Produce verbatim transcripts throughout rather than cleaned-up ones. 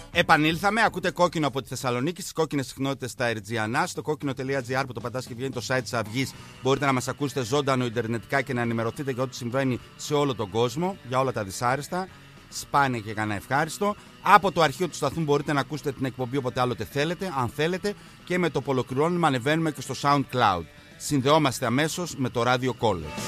Επανήλθαμε, ακούτε Κόκκινο από τη Θεσσαλονίκη, στις κόκκινες συχνότητες στα Ερτζιανά, στο κόκκινο τελεία τζι άρ που το πατάς και βγαίνει το site της Αυγής. Μπορείτε να μας ακούσετε ζωντανό ιντερνετικά και να ενημερωθείτε για ό,τι συμβαίνει σε όλο τον κόσμο, για όλα τα δυσάρεστα, σπάνια και κανένα ευχάριστο. Από το αρχείο του σταθμού μπορείτε να ακούσετε την εκπομπή όποτε άλλοτε θέλετε, αν θέλετε, και με το που ολοκληρώνουμε ανεβαίνουμε και στο SoundCloud. Συνδεόμαστε αμέσως με το Radio College.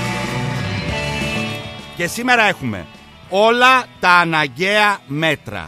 Και σήμερα έχουμε όλα τα αναγκαία μέτρα.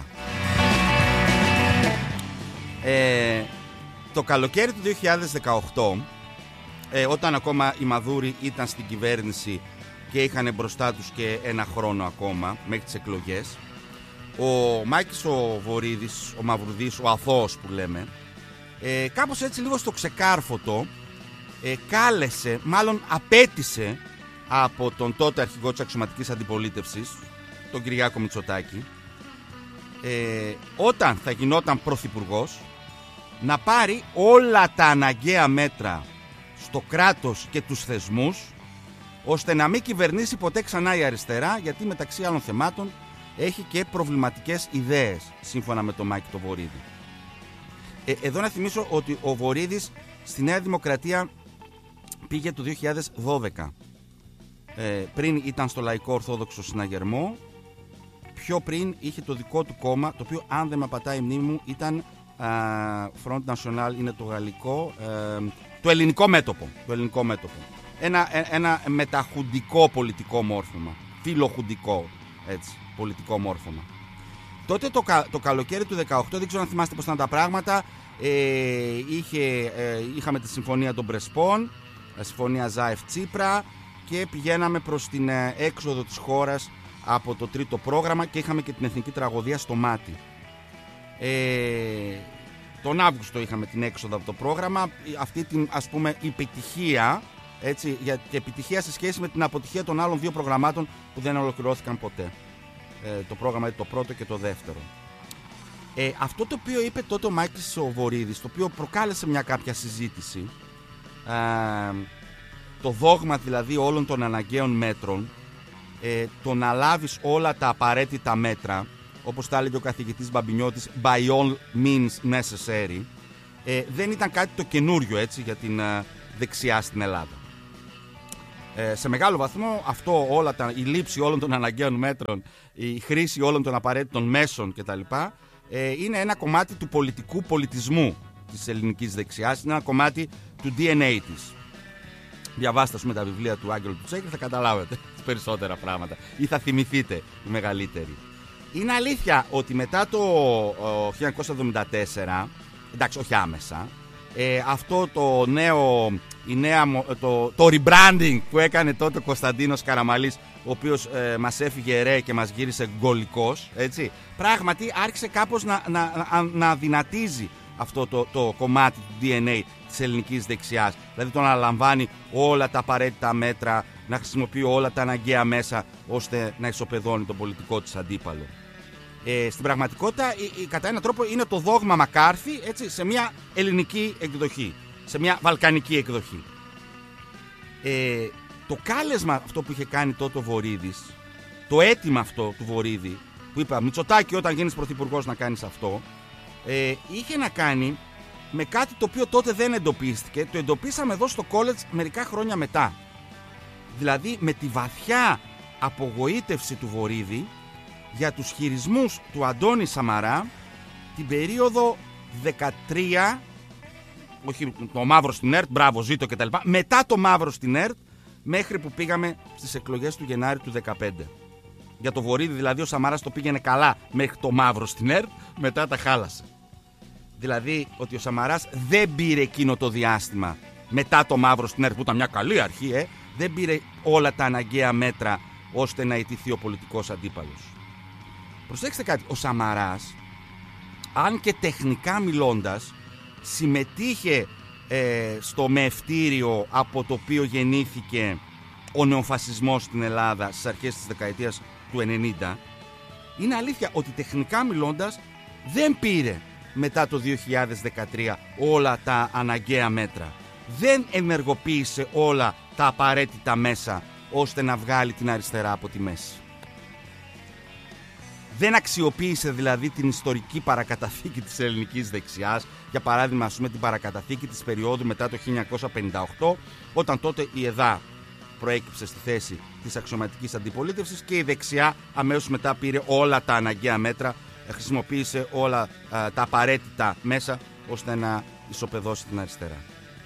Ε, το καλοκαίρι του δύο χιλιάδες δεκαοκτώ, ε, όταν ακόμα οι Μαδούροι ήταν στην κυβέρνηση και είχαν μπροστά τους και ένα χρόνο ακόμα μέχρι τις εκλογές, ο Μάκης ο Βορίδης, ο Μαυρουδής, ο αθώος που λέμε, ε, κάπως έτσι λίγο στο ξεκάρφωτο, ε, κάλεσε, μάλλον απέτησε από τον τότε αρχηγό της αξιωματικής αντιπολίτευσης, τον Κυριάκο Μητσοτάκη, ε, όταν θα γινόταν πρωθυπουργός, να πάρει όλα τα αναγκαία μέτρα στο κράτος και τους θεσμούς, ώστε να μην κυβερνήσει ποτέ ξανά η αριστερά, γιατί μεταξύ άλλων θεμάτων έχει και προβληματικές ιδέες, σύμφωνα με τον Μάκη το Βορίδη. Ε, εδώ να θυμίσω ότι ο Βορίδης στη Νέα Δημοκρατία πήγε το δύο χιλιάδες δώδεκα. Ε, πριν ήταν στο Λαϊκό Ορθόδοξο Συναγερμό, πιο πριν είχε το δικό του κόμμα, το οποίο, αν δεν με απατάει η μνήμη μου, ήταν Uh, Front National, είναι το γαλλικό, uh, το ελληνικό μέτωπο, το ελληνικό μέτωπο. Ένα, ένα μεταχουντικό πολιτικό μόρφωμα, φιλοχουντικό έτσι, πολιτικό μόρφωμα. Τότε το, το καλοκαίρι του δεκαοκτώ, δεν ξέρω αν θυμάστε πώς ήταν τα πράγματα, ε, είχε, ε, είχαμε τη συμφωνία των Πρεσπών, συμφωνία Ζάεφ Τσίπρα, και πηγαίναμε προς την ε, έξοδο της χώρας από το τρίτο πρόγραμμα και είχαμε και την εθνική τραγωδία στο μάτι. Ε, τον Αύγουστο είχαμε την έξοδο από το πρόγραμμα, αυτή την, ας πούμε, επιτυχία, έτσι, για, και επιτυχία σε σχέση με την αποτυχία των άλλων δύο προγραμμάτων που δεν ολοκληρώθηκαν ποτέ, ε, το πρόγραμμα το πρώτο και το δεύτερο. ε, Αυτό το οποίο είπε τότε ο Μάκης ο Βορίδης, το οποίο προκάλεσε μια κάποια συζήτηση, ε, το δόγμα δηλαδή όλων των αναγκαίων μέτρων, ε, το να λάβεις όλα τα απαραίτητα μέτρα, όπως τα έλεγε ο καθηγητής Μπαμπινιώτης, by all means necessary, ε, δεν ήταν κάτι το καινούριο, έτσι, για την ε, δεξιά στην Ελλάδα. Ε, σε μεγάλο βαθμό αυτό, όλα τα, η λήψη όλων των αναγκαίων μέτρων, η χρήση όλων των απαραίτητων μέσων κτλ. Ε, είναι ένα κομμάτι του πολιτικού πολιτισμού της ελληνικής δεξιάς, είναι ένα κομμάτι του ντι εν έι της. Διαβάστε με τα βιβλία του Άγγελου του Τσέκρη, θα καταλάβετε περισσότερα πράγματα ή θα θυμηθείτε οι μεγαλύτεροι. Είναι αλήθεια ότι μετά το χίλια εννιακόσια εβδομήντα τέσσερα, εντάξει όχι άμεσα, ε, αυτό το νέο, η νέα, το, το rebranding που έκανε τότε ο Κωνσταντίνος Καραμαλής, ο οποίος ε, μας έφυγε ρε και μας γύρισε γκολικός, έτσι, πράγματι άρχισε κάπως να, να, να, να δυνατίζει αυτό το, το κομμάτι του ντι εν έι της ελληνικής δεξιάς. Δηλαδή το να λαμβάνει όλα τα απαραίτητα μέτρα, να χρησιμοποιεί όλα τα αναγκαία μέσα ώστε να ισοπεδώνει τον πολιτικό της αντίπαλο. Ε, στην πραγματικότητα, η, η, κατά έναν τρόπο είναι το δόγμα Μακάρθη, έτσι, σε μια ελληνική εκδοχή, σε μια βαλκανική εκδοχή. Ε, το κάλεσμα αυτό που είχε κάνει τότε ο Βορίδης, το αίτημα αυτό του Βορίδη, που είπα Μητσοτάκη όταν γίνεις πρωθυπουργός να κάνεις αυτό, ε, είχε να κάνει με κάτι το οποίο τότε δεν εντοπίστηκε, το εντοπίσαμε εδώ στο college μερικά χρόνια μετά. Δηλαδή με τη βαθιά απογοήτευση του Βορίδη για τους χειρισμούς του Αντώνη Σαμαρά την περίοδο δεκατρία, όχι το μαύρο στην ΕΡΤ, μπράβο ζήτω και τα λοιπά, μετά το μαύρο στην ΕΡΤ μέχρι που πήγαμε στις εκλογές του Γενάρη του δεκαπέντε. Για το Βορίδη δηλαδή ο Σαμαράς το πήγαινε καλά μέχρι το μαύρο στην ΕΡΤ, μετά τα χάλασε. Δηλαδή ότι ο Σαμαράς δεν πήρε εκείνο το διάστημα μετά το μαύρο στην ΕΡΤ που ήταν μια καλή αρχή, ε, δεν πήρε όλα τα αναγκαία μέτρα ώστε να ιτηθεί ο πολιτικός αντίπαλος. Προσέξτε κάτι, ο Σαμαράς, αν και τεχνικά μιλώντας, συμμετείχε ε, στο μεευτήριο από το οποίο γεννήθηκε ο νεοφασισμός στην Ελλάδα στις αρχές της δεκαετίας του ενενήντα. Είναι αλήθεια ότι τεχνικά μιλώντας δεν πήρε μετά το δύο χιλιάδες δεκατρία όλα τα αναγκαία μέτρα. Δεν ενεργοποίησε όλα τα απαραίτητα μέσα ώστε να βγάλει την αριστερά από τη μέση. δεν αξιοποίησε δηλαδή την ιστορική παρακαταθήκη της ελληνικής δεξιάς, για παράδειγμα ας πούμε την παρακαταθήκη της περίοδου μετά το χίλια εννιακόσια πενήντα οκτώ, όταν τότε η ΕΔΑ προέκυψε στη θέση της αξιωματικής αντιπολίτευσης και η δεξιά αμέσως μετά πήρε όλα τα αναγκαία μέτρα, χρησιμοποίησε όλα α, τα απαραίτητα μέσα ώστε να ισοπεδώσει την αριστερά.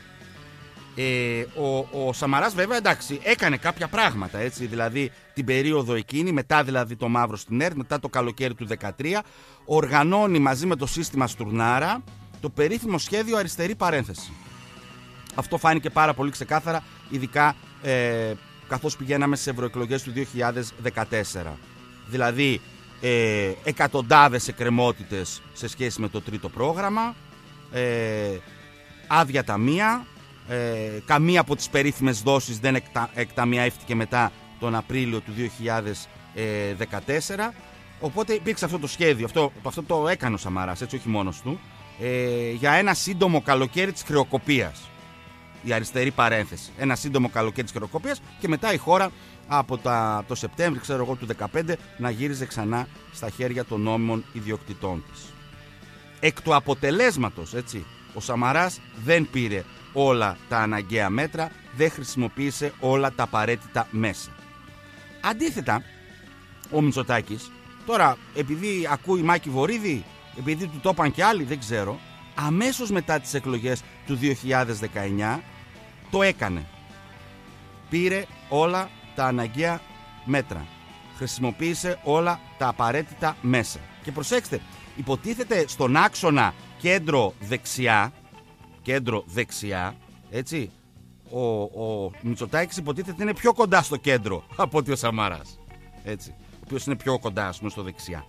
Ε, ο, ο Σαμαράς βέβαια εντάξει έκανε κάποια πράγματα, έτσι, δηλαδή την περίοδο εκείνη, μετά δηλαδή το μαύρο στην ΕΡΤ, μετά το καλοκαίρι του δεκατρία, οργανώνει μαζί με το σύστημα Στουρνάρα το περίφημο σχέδιο Αριστερή Παρένθεση. Αυτό φάνηκε πάρα πολύ ξεκάθαρα, ειδικά ε, καθώς πηγαίναμε στις ευρωεκλογές του δύο χιλιάδες δεκατέσσερα. Δηλαδή ε, εκατοντάδες εκκρεμότητες σε σχέση με το τρίτο πρόγραμμα, ε, άδεια ταμεία, ε, καμία από τις περίφημες δόσεις δεν εκτα, εκταμιεύτηκε μετά τον Απρίλιο του δύο χιλιάδες δεκατέσσερα. Οπότε υπήρξε αυτό το σχέδιο, αυτό, αυτό το έκανε ο Σαμαράς, έτσι, όχι μόνος του, ε, για ένα σύντομο καλοκαίρι της χρεοκοπίας. Η αριστερή παρένθεση. Ένα σύντομο καλοκαίρι της χρεοκοπίας και μετά η χώρα από τα, το Σεπτέμβρη, ξέρω εγώ, του δεκαπέντε να γύριζε ξανά στα χέρια των νόμιμων ιδιοκτητών της. Εκ του αποτελέσματος, έτσι, ο Σαμαράς δεν πήρε όλα τα αναγκαία μέτρα, δεν χρησιμοποίησε όλα τα απαραίτητα μέσα. Αντίθετα, ο Μητσοτάκης, τώρα επειδή ακούει Μάκη Βορίδη, επειδή του το είπαν και άλλοι, δεν ξέρω, αμέσως μετά τις εκλογές του δύο χιλιάδες δεκαεννιά το έκανε. Πήρε όλα τα αναγκαία μέτρα. Χρησιμοποίησε όλα τα απαραίτητα μέσα. Και προσέξτε, υποτίθεται στον άξονα κέντρο δεξιά, κέντρο δεξιά, έτσι, ο, ο Μητσοτάκης υποτίθεται είναι πιο κοντά στο κέντρο από ότι ο Σαμαράς, έτσι, ο οποίος είναι πιο κοντά, ας πούμε, στο δεξιά.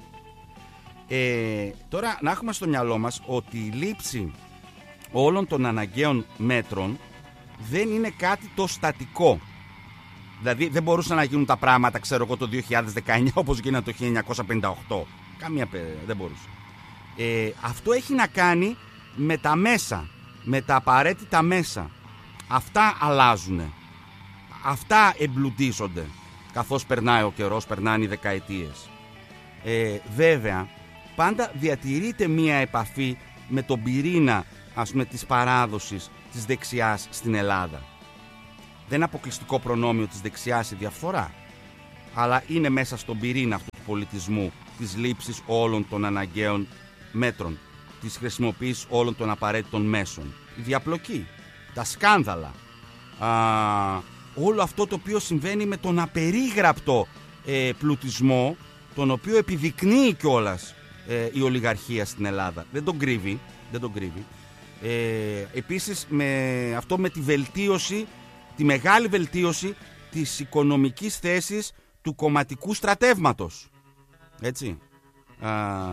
Ε, τώρα να έχουμε στο μυαλό μας ότι η λήψη όλων των αναγκαίων μέτρων δεν είναι κάτι το στατικό. Δηλαδή δεν μπορούσαν να γίνουν τα πράγματα, ξέρω εγώ, το δύο χιλιάδες δεκαεννιά όπως γίνανε το χίλια εννιακόσια πενήντα οκτώ. Καμία δεν μπορούσε. Ε, αυτό έχει να κάνει με τα μέσα, με τα απαραίτητα μέσα. Αυτά αλλάζουν. Αυτά εμπλουτίζονται καθώς περνάει ο καιρός, περνάνε οι δεκαετίες. Ε, βέβαια, πάντα διατηρείται μία επαφή με τον πυρήνα, ας πούμε, της παράδοσης της δεξιάς στην Ελλάδα. Δεν είναι αποκλειστικό προνόμιο της δεξιάς η διαφθορά, αλλά είναι μέσα στον πυρήνα αυτού του πολιτισμού της λήψης όλων των αναγκαίων μέτρων, της χρησιμοποίησης όλων των απαραίτητων μέσων. Η διαπλοκή, τα σκάνδαλα, α, όλο αυτό το οποίο συμβαίνει με τον απερίγραπτο ε, πλουτισμό, τον οποίο επιδεικνύει κιόλας ε, η ολιγαρχία στην Ελλάδα. Δεν τον κρύβει, δεν τον κρύβει. Ε, επίσης με αυτό, με τη βελτίωση, τη μεγάλη βελτίωση της οικονομικής θέσης του κομματικού στρατεύματος. Έτσι. Α,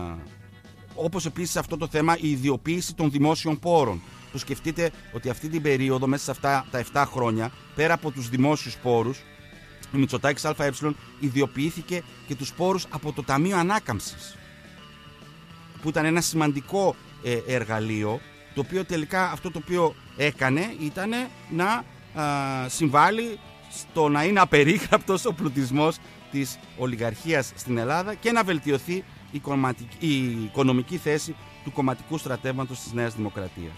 όπως επίσης αυτό το θέμα, η ιδιοποίηση των δημόσιων πόρων. Το σκεφτείτε ότι αυτή την περίοδο, μέσα σε αυτά τα επτά χρόνια, πέρα από τους δημόσιους πόρους, ο Μητσοτάκης ΑΕ ιδιοποιήθηκε και τους πόρους από το Ταμείο Ανάκαμψης, που ήταν ένα σημαντικό ε, εργαλείο, το οποίο τελικά αυτό το οποίο έκανε ήταν να α, συμβάλλει στο να είναι απερίγραπτος ο πλουτισμός της ολιγαρχίας στην Ελλάδα και να βελτιωθεί η, κομματική, η οικονομική θέση του κομματικού στρατεύματος της Νέας Δημοκρατίας.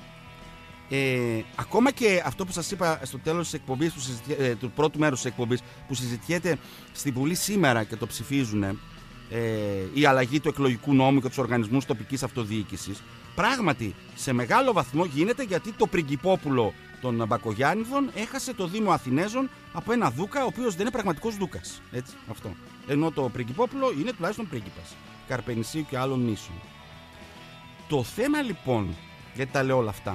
Ε, ακόμα και αυτό που σας είπα στο τέλος της εκπομπής, που ε, του πρώτου μέρους της εκπομπής, που συζητιέται στη Βουλή σήμερα και το ψηφίζουν, ε, η αλλαγή του εκλογικού νόμου και τους οργανισμούς τοπικής αυτοδιοίκησης, πράγματι σε μεγάλο βαθμό γίνεται γιατί το πριγκιπόπουλο των Μπακογιάννηδων έχασε το Δήμο Αθηνέζων από ένα δούκα ο οποίος δεν είναι πραγματικός δούκας. Έτσι, αυτό. Ενώ το πριγκιπόπουλο είναι τουλάχιστον πρίγκιπας Καρπενησίου και άλλων νήσων. Το θέμα λοιπόν, γιατί τα λέω όλα αυτά,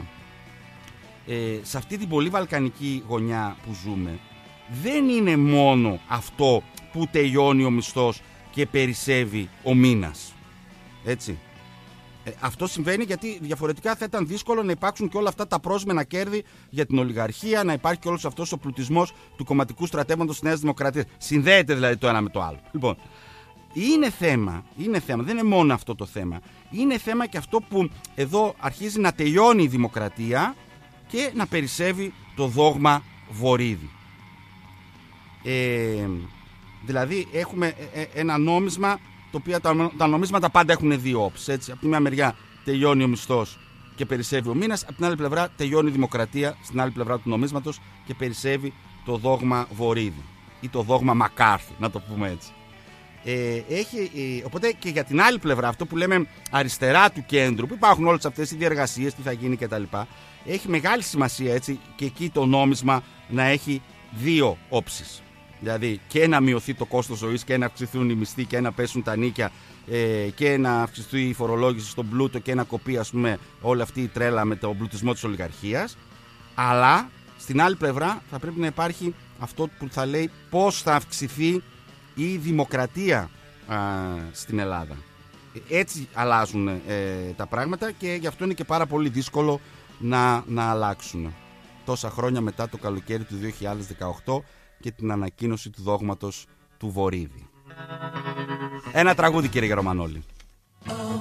ε, σε αυτή την πολύ βαλκανική γωνιά που ζούμε, δεν είναι μόνο αυτό που τελειώνει ο μισθός και περισσεύει ο μήνας. Έτσι. Ε, αυτό συμβαίνει γιατί διαφορετικά θα ήταν δύσκολο να υπάρξουν και όλα αυτά τα πρόσμενα κέρδη για την ολιγαρχία, να υπάρχει και όλος αυτός ο πλουτισμός του κομματικού στρατεύματος της Νέας Δημοκρατίας. Συνδέεται δηλαδή το ένα με το άλλο. Λοιπόν, είναι θέμα, είναι θέμα, δεν είναι μόνο αυτό το θέμα. Είναι θέμα και αυτό που εδώ αρχίζει να τελειώνει η δημοκρατία και να περισσεύει το δόγμα Βορίδη. Ε, δηλαδή έχουμε ένα νόμισμα το το οποίο τα, τα νομίσματα πάντα έχουν δύο όψεις. Από τη μια μεριά τελειώνει ο μισθός και περισσεύει ο μήνας, από την άλλη πλευρά τελειώνει η δημοκρατία στην άλλη πλευρά του νομίσματος και περισσεύει το δόγμα Βορίδη ή το δόγμα Μακάρθη, να το πούμε έτσι. Ε, έχει, ε, οπότε και για την άλλη πλευρά, αυτό που λέμε αριστερά του κέντρου, που υπάρχουν όλες αυτές οι διεργασίες, τι θα γίνει κτλ., έχει μεγάλη σημασία έτσι, και εκεί το νόμισμα να έχει δύο όψεις. Δηλαδή και να μειωθεί το κόστος ζωής και να αυξηθούν οι μισθοί και να πέσουν τα νίκια ε, και να αυξηθεί η φορολόγηση στον πλούτο και να κοπεί, ας πούμε, όλη αυτή η τρέλα με τον πλουτισμό της ολιγαρχίας. Αλλά στην άλλη πλευρά θα πρέπει να υπάρχει αυτό που θα λέει πώς θα αυξηθεί η δημοκρατία α, στην Ελλάδα. Έτσι αλλάζουν ε, τα πράγματα και γι' αυτό είναι και πάρα πολύ δύσκολο να, να αλλάξουν τόσα χρόνια μετά το καλοκαίρι του δύο χιλιάδες δεκαοκτώ και την ανακοίνωση του δόγματος του Βορίδη. Ένα τραγούδι, κύριε Γερομανόλη.